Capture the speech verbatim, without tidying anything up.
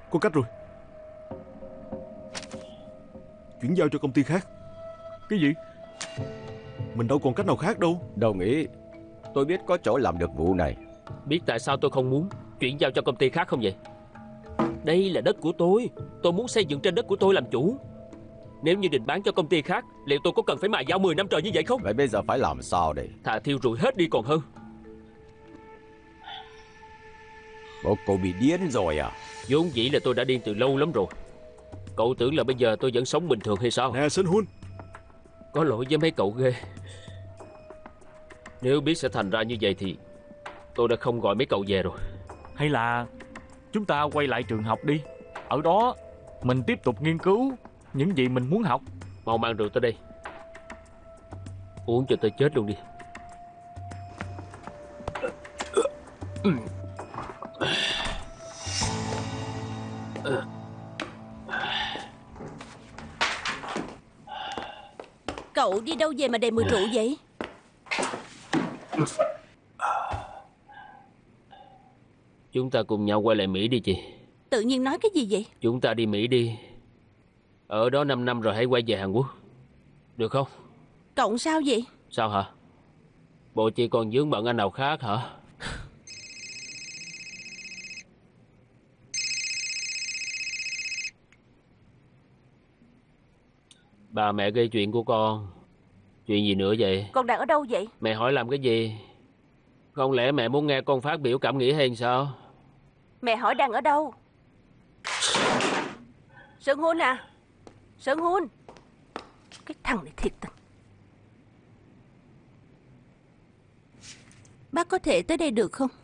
Có cách rồi. Chuyển giao cho công ty khác. Cái gì? Mình đâu còn cách nào khác đâu. Đồng ý. Tôi biết có chỗ làm được vụ này. Biết tại sao tôi không muốn chuyển giao cho công ty khác không vậy? Đây là đất của tôi. Tôi muốn xây dựng trên đất của tôi làm chủ. Nếu như định bán cho công ty khác, liệu tôi có cần phải mài dao mười năm trời như vậy không? Vậy bây giờ phải làm sao đây? Thà thiêu rụi hết đi còn hơn. Bộ cậu bị điên rồi à? Vốn dĩ là tôi đã điên từ lâu lắm rồi. Cậu tưởng là bây giờ tôi vẫn sống bình thường hay sao? Nè Sinh Hun, Có lỗi với mấy cậu ghê. Nếu biết sẽ thành ra như vậy thì tôi đã không gọi mấy cậu về rồi. Hay là chúng ta quay lại trường học đi. Ở đó mình tiếp tục nghiên cứu những gì mình muốn học. Mau mang rượu tới đây. Uống cho tôi chết luôn đi. Cậu đi đâu về mà đầy mùi rượu vậy? Chúng ta cùng nhau quay lại Mỹ đi chị. Tự nhiên nói cái gì vậy? Chúng ta đi Mỹ đi. Ở đó năm năm rồi hãy quay về Hàn Quốc. Được không? Cậu sao vậy? Sao hả? Bộ chị còn vướng bận anh nào khác hả? Bà mẹ gây chuyện của con. Chuyện gì nữa vậy? Con đang ở đâu vậy? Mẹ hỏi làm cái gì? Không lẽ mẹ muốn nghe con phát biểu cảm nghĩ hay sao? Mẹ hỏi đang ở đâu? Sơn Hun à? Sơn Hun. Cái thằng này thiệt tình. Bác có thể tới đây được không?